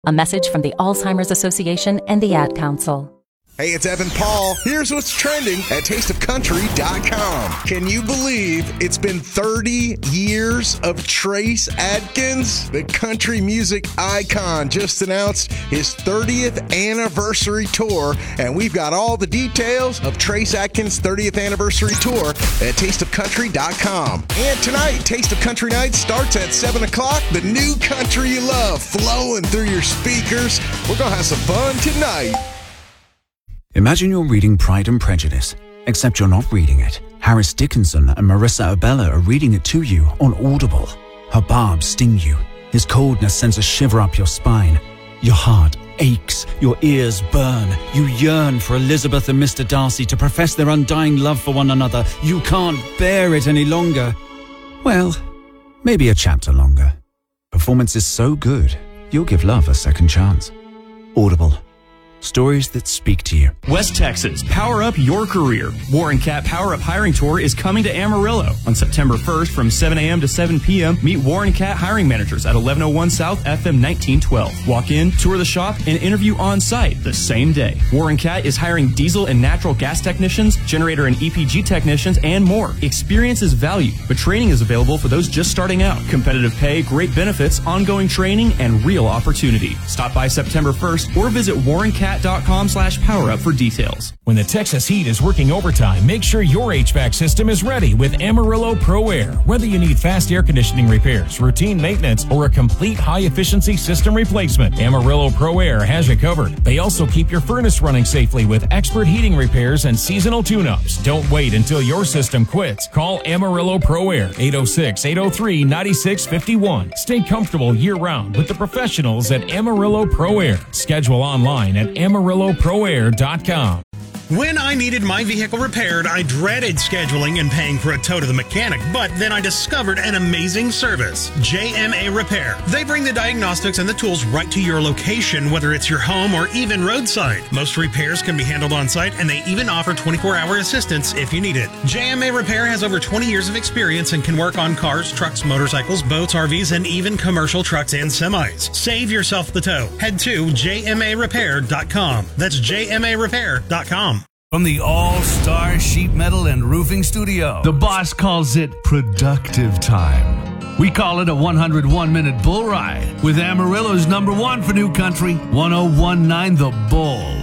A message from the Alzheimer's Association and the Ad Council. Hey, it's Evan Paul. Here's what's trending at tasteofcountry.com. Can you believe it's been 30 years of Trace Adkins? The country music icon just announced his 30th anniversary tour, and we've got all the details of Trace Adkins' 30th anniversary tour at tasteofcountry.com. And tonight, Taste of Country Night starts at 7 o'clock. The new country you love flowing through your speakers. We're going to have some fun tonight. Imagine you're reading Pride and Prejudice, except you're not reading it. Harris Dickinson and Marissa Abella are reading it to you on Audible. Her barbs sting you. His coldness sends a shiver up your spine. Your heart aches. Your ears burn. You yearn for Elizabeth and Mr. Darcy to profess their undying love for one another. You can't bear it any longer. Well, maybe a chapter longer. Performance is so good, you'll give love a second chance. Audible. Stories that speak to you. West Texas, power up your career. Warren Cat Power Up Hiring Tour is coming to Amarillo on September 1st from 7 a.m. to 7 p.m. Meet Warren Cat hiring managers at 1101 South FM 1912. Walk in, tour the shop, and interview on site the same day. Warren Cat is hiring diesel and natural gas technicians, generator and EPG technicians, and more. Experience is value, but training is available for those just starting out. Competitive pay, great benefits, ongoing training, and real opportunity. Stop by September 1st or visit warrencat.com/powerup for details. When the Texas heat is working overtime, make sure your HVAC system is ready with Amarillo Pro Air. Whether you need fast air conditioning repairs, routine maintenance, or a complete high-efficiency system replacement, Amarillo Pro Air has you covered. They also keep your furnace running safely with expert heating repairs and seasonal tune-ups. Don't wait until your system quits. Call Amarillo Pro Air, 806-803-9651. Stay comfortable year-round with the professionals at Amarillo Pro Air. Schedule online at AmarilloProAir.com. When I needed my vehicle repaired, I dreaded scheduling and paying for a tow to the mechanic, but then I discovered an amazing service, JMA Repair. They bring the diagnostics and the tools right to your location, whether it's your home or even roadside. Most repairs can be handled on site, and they even offer 24-hour assistance if you need it. JMA Repair has over 20 years of experience and can work on cars, trucks, motorcycles, boats, RVs, and even commercial trucks and semis. Save yourself the tow. Head to jmarepair.com. That's jmarepair.com. From the All-Star Sheet Metal and Roofing Studio, the boss calls it productive time. We call it a 101-minute bull ride with Amarillo's #1 for new country, 1019 The Bull.